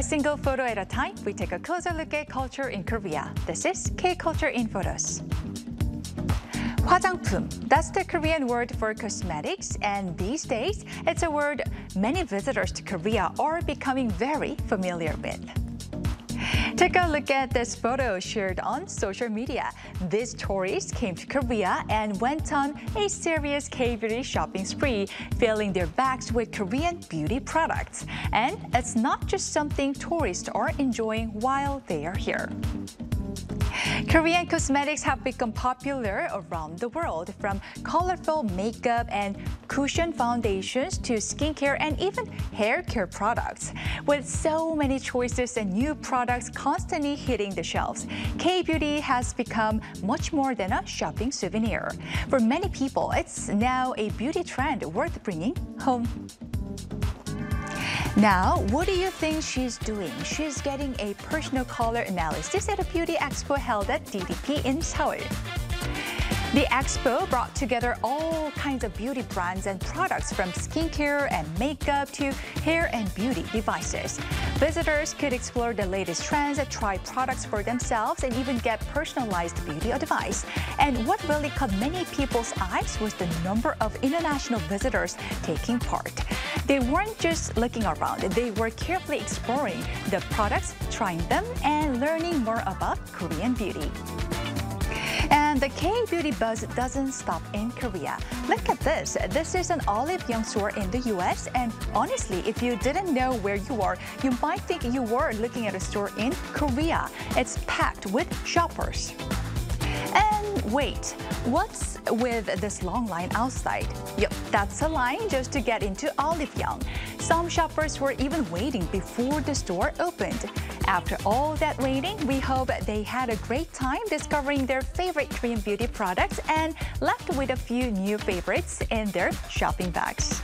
A single photo at a time, we take a closer look at culture in Korea. This is K-Culture in Photos. 화장품, that's the Korean word for cosmetics, and these days, it's a word many visitors to Korea are becoming very familiar with. Take a look at this photo shared on social media. These tourists came to Korea and went on a serious K-beauty shopping spree, filling their bags with Korean beauty products. And it's not just something tourists are enjoying while they are here. Korean cosmetics have become popular around the world, from colorful makeup and cushion foundations to skincare and even hair care products. With so many choices and new products constantly hitting the shelves, K-beauty has become much more than a shopping souvenir. For many people, it's now a beauty trend worth bringing home. Now, what do you think she's doing? She's getting a personal color analysis at a beauty expo held at DDP in Seoul. The expo brought together all kinds of beauty brands and products, from skincare and makeup to hair and beauty devices. Visitors could explore the latest trends, try products for themselves, and even get personalized beauty advice. And what really caught many people's eyes was the number of international visitors taking part. They weren't just looking around, they were carefully exploring the products, trying them, and learning more about Korean beauty. And the K-beauty buzz doesn't stop in Korea. Look at this. This is an Olive Young store in the US, and honestly, if you didn't know where you are, you might think you were looking at a store in Korea. It's packed with shoppers. And wait, what's with this long line outside? Yep, that's a line just to get into Olive Young. Some shoppers were even waiting before the store opened. After all that waiting, we hope they had a great time discovering their favorite Korean beauty products and left with a few new favorites in their shopping bags.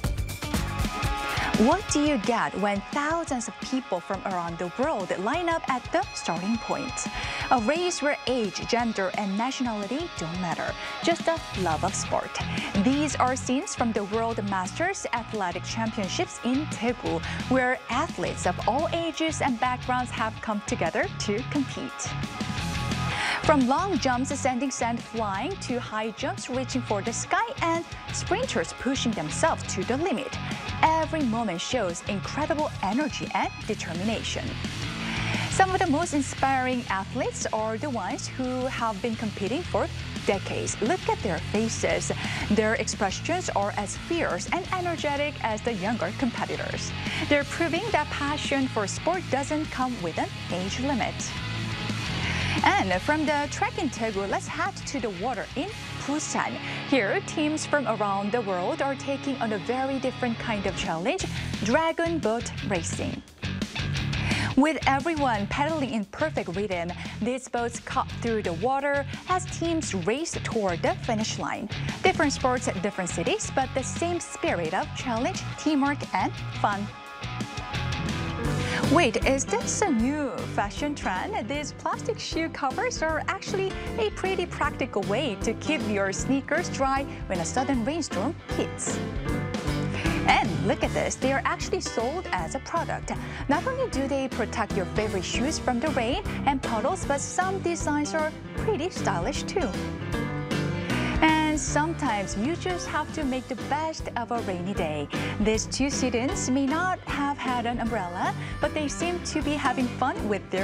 What do you get when thousands of people from around the world line up at the starting point? A race where age, gender, and nationality don't matter, just a love of sport. These are scenes from the World Masters Athletic Championships in Daegu, where athletes of all ages and backgrounds have come together to compete. From long jumps ascending sand flying to high jumps reaching for the sky and sprinters pushing themselves to the limit, every moment shows incredible energy and determination. Some of the most inspiring athletes are the ones who have been competing for decades. Look at their faces. Their expressions are as fierce and energetic as the younger competitors. They're proving that passion for sport doesn't come with an age limit. And from the track in Daegu, let's head to the water in Busan. Here, teams from around the world are taking on a very different kind of challenge: dragon boat racing. With everyone pedaling in perfect rhythm, these boats cut through the water as teams race toward the finish line. Different sports at different cities, but the same spirit of challenge, teamwork, and fun. Wait, is this a new fashion trend? These plastic shoe covers are actually a pretty practical way to keep your sneakers dry when a sudden rainstorm hits. And look at this, they are actually sold as a product. Not only do they protect your favorite shoes from the rain and puddles, but some designs are pretty stylish too. And sometimes you just have to make the best of a rainy day. These two students may not have had an umbrella, but they seem to be having fun with their